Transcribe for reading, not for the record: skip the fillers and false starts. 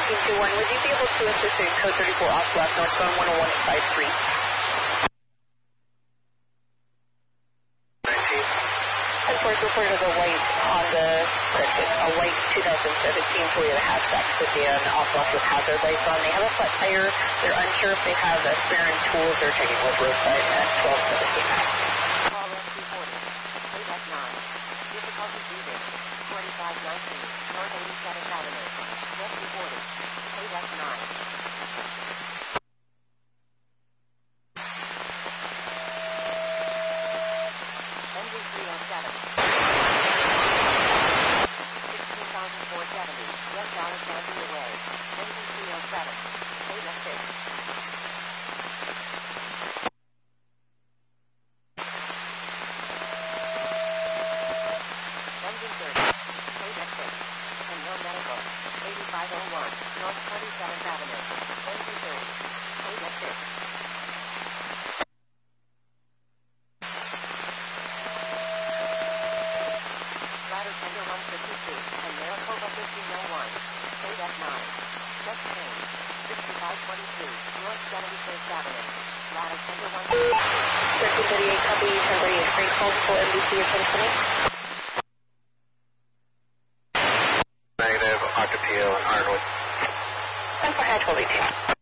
1321, would you be able to assist in code 34 off left, northbound 101 at 53? 10 4 reported of a white Honda, a white 2017 Toyota hatchback sedan off left with hazard lights on. They have a flat tire. They're unsure if they have spare end tools. They're checking with roadside at 1217 now. Call S240. Payback 9. Difficulty breathing. 4519. North 87th Avenue. West 240. Payback 9. Engine 307. 16,470. West Alexandria Way. Engine 307. Payback 6. Engine 30. Payback 6. And no medical. 8501. North 27th Avenue. Engine 30. Payback 6. Ladder Tender 152 and Maricopa 1501. Payback 9. Next train. 6522. North 71st Avenue. Ladder Tender 152. 1338, copy 1038, free call for NBC attention. Negative, Ocotillo, Ironwood. 10 for Hatch, will be 2.